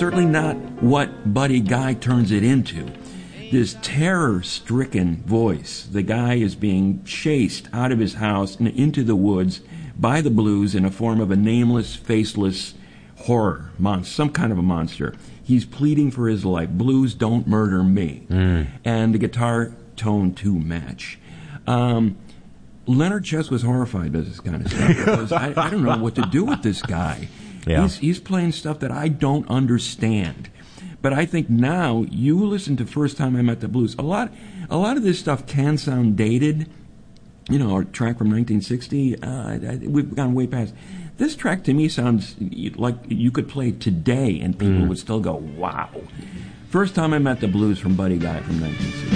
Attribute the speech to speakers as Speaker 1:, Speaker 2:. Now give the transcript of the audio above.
Speaker 1: certainly not what Buddy Guy turns it into. This terror-stricken voice. The guy is being chased out of his house and into the woods by the blues in a form of a nameless, faceless horror monster, some kind of a monster. He's pleading for his life. Blues don't murder me. And the guitar tone to match. Leonard Chess was horrified by this kind of stuff because I don't know what to do with this guy.
Speaker 2: Yeah.
Speaker 1: He's playing stuff that I don't understand. But I think now, you listen to First Time I Met the Blues, a lot of this stuff can sound dated. You know, our track from 1960, we've gone way past. This track to me sounds like you could play today and people would still go, wow. First Time I Met the Blues from Buddy Guy from 1960.